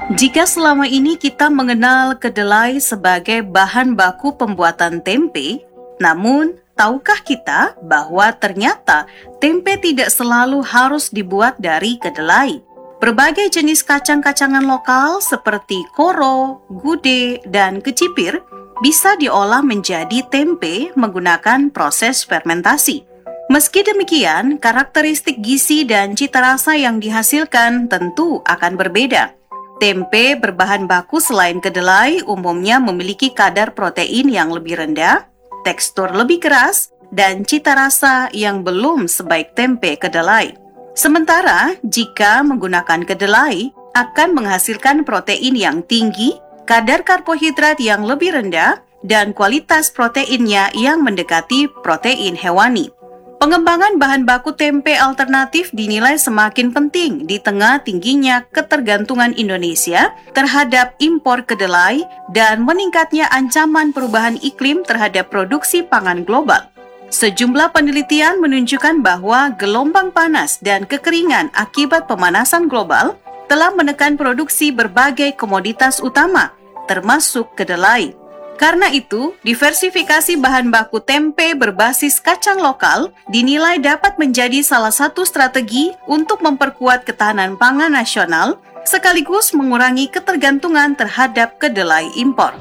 Jika selama ini kita mengenal kedelai sebagai bahan baku pembuatan tempe, namun tahukah kita bahwa ternyata tempe tidak selalu harus dibuat dari kedelai? Berbagai jenis kacang-kacangan lokal seperti koro, gude, dan kecipir bisa diolah menjadi tempe menggunakan proses fermentasi. Meski demikian, karakteristik gizi dan cita rasa yang dihasilkan tentu akan berbeda. Tempe berbahan baku selain kedelai umumnya memiliki kadar protein yang lebih rendah, tekstur lebih keras, dan cita rasa yang belum sebaik tempe kedelai. Sementara, jika menggunakan kedelai, akan menghasilkan protein yang tinggi, kadar karbohidrat yang lebih rendah, dan kualitas proteinnya yang mendekati protein hewani. Pengembangan bahan baku tempe alternatif dinilai semakin penting di tengah tingginya ketergantungan Indonesia terhadap impor kedelai dan meningkatnya ancaman perubahan iklim terhadap produksi pangan global. Sejumlah penelitian menunjukkan bahwa gelombang panas dan kekeringan akibat pemanasan global telah menekan produksi berbagai komoditas utama, termasuk kedelai. Karena itu, diversifikasi bahan baku tempe berbasis kacang lokal dinilai dapat menjadi salah satu strategi untuk memperkuat ketahanan pangan nasional, sekaligus mengurangi ketergantungan terhadap kedelai impor.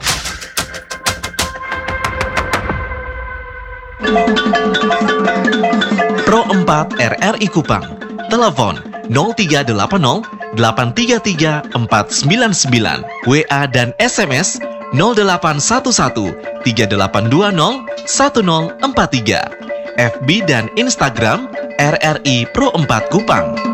Pro 4 RRI Kupang. Telepon 0380 833 499. WA dan SMS 0811 3820 1043. FB dan Instagram RRI Pro 4 Kupang.